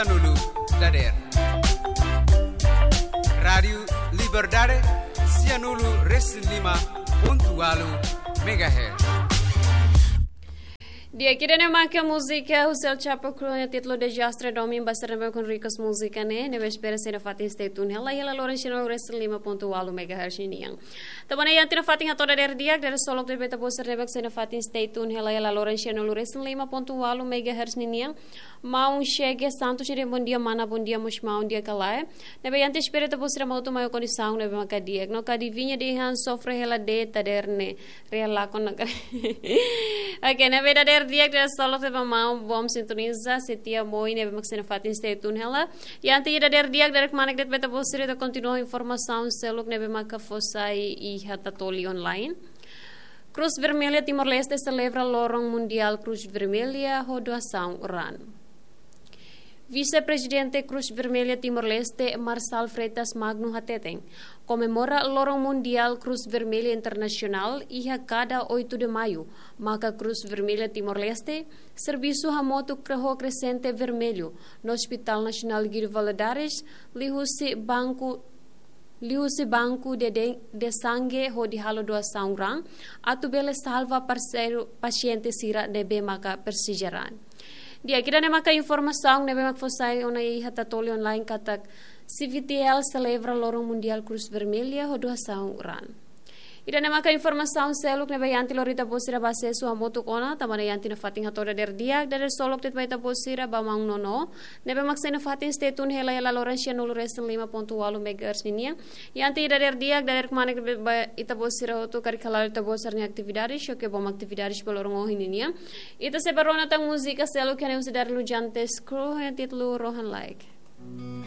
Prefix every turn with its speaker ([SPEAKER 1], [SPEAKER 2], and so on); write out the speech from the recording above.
[SPEAKER 1] Nulu Dader Radio Liberdade Sianulu Resilima Pontualu Megahertz.
[SPEAKER 2] Dia kira ne maca música o céu chapa crônia título de Jastre Domin basaramba com ricas música ne espera ser fatin stay tune ela Lorenzo Reslima ponto alu megahertz niang tabana yang tina fatin atora der dia der solok de beta boser rebek ser fatin stay tune ela Lorenzo Reslima ponto alu megahertz niang mau chegue santo chire bom dia mana bom dia musmau dia kalai nebe yang espera ta boser mau to mai condição nebe maca dia no cadivinha de han sofre ela de taderne reala con okay nebe der dia que solo te vamos vamos sintoniza setia moi nebe maxena fatin stay tune ela e ante ida der dia der manek det beta boser de continua informação selok nebe maca fosai e hatatoli online. Cruz Vermelha Timor-Leste celebra Lorong Mundial Cruz Vermelha Rodoação RAN. Vice-presidente Cruz Vermelha Timor-Leste Marçal Freitas Magno Hateteng comemora Lorong Mundial Cruz Vermelha Internacional e a cada 8 de maio, marca Cruz Vermelha Timor-Leste, serviço remoto Creho Crescente Vermelho, no Hospital Nacional Guido Valadares, lihusi banco de sangue hodi halo doação rang, atubele salva parceiro paciente sira nebe maka persijaran. Dia kita maka informação nebe mak fosai ona i hatatoli online katak CVTL celebra Lorong Mundial Cruz Vermelha ho doação ran. Ida maka informação seluk nebe yanti lorita posira base sua moto kona tamana yanti na fating hatora der dia der solok tet baita posira bamang nono nebe mak sena fating stetun hela Lorenzo Reslima ponto alu megahertz ninia yanti ida der dia der kemana ita posira to karikala ita posarnya atividades que bom atividades pelorong ninia ita sebarona tang música seluk que nem se dar lujantes crew título Rohan like